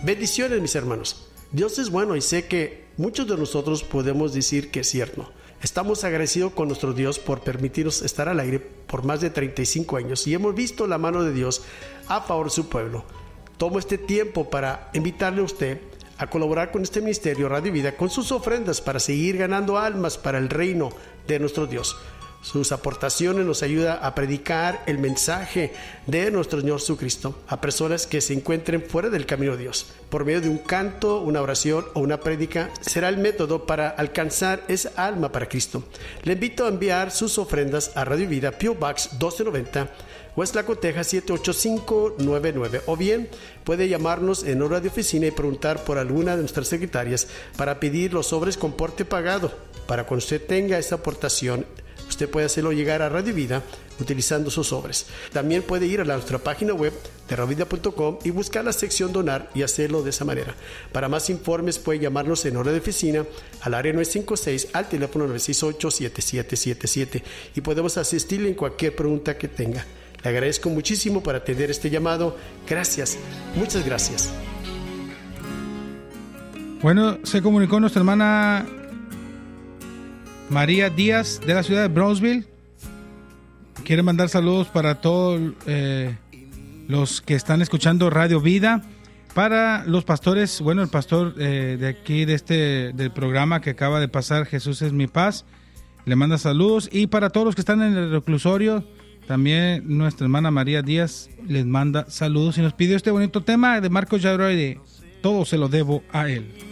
Bendiciones, mis hermanos. Dios es bueno y sé que muchos de nosotros podemos decir que es cierto. Estamos agradecidos con nuestro Dios por permitirnos estar al aire por más de 35 años y hemos visto la mano de Dios a favor de su pueblo. Tomo este tiempo para invitarle a usted a colaborar con este ministerio Radio Vida con sus ofrendas para seguir ganando almas para el reino de nuestro Dios. Sus aportaciones nos ayudan a predicar el mensaje de nuestro Señor Jesucristo a personas que se encuentren fuera del camino de Dios. Por medio de un canto, una oración o una prédica será el método para alcanzar esa alma para Cristo. Le invito a enviar sus ofrendas a Radio Vida, P.O. Box 1290, West Laco, Texas 78599, o bien puede llamarnos en hora de oficina y preguntar por alguna de nuestras secretarias para pedir los sobres con porte pagado. Para cuando usted tenga esta aportación, usted puede hacerlo llegar a Radio Vida utilizando sus sobres. También puede ir a nuestra página web de radiovida.com y buscar la sección donar y hacerlo de esa manera. Para más informes puede llamarnos en hora de oficina al área 956 al teléfono 968-7777 y podemos asistirle en cualquier pregunta que tenga. Le agradezco muchísimo por atender este llamado. Gracias, muchas gracias. Bueno, se comunicó nuestra hermana María Díaz de la ciudad de Brownsville. Quiere mandar saludos para todos los que están escuchando Radio Vida. Para los pastores, bueno, el pastor de aquí del programa que acaba de pasar, Jesús es mi paz, le manda saludos. Y para todos los que están en el reclusorio, también nuestra hermana María Díaz les manda saludos y nos pidió este bonito tema de Marcos Yaroy de Todo se lo debo a él.